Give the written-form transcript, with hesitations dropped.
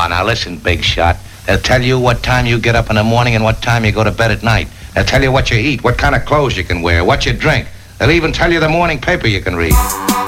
now listen, big shot. They'll tell you what time you get up in the morning and what time you go to bed at night. They'll tell you what you eat, what kind of clothes you can wear, what you drink. They'll even tell you the morning paper you can read.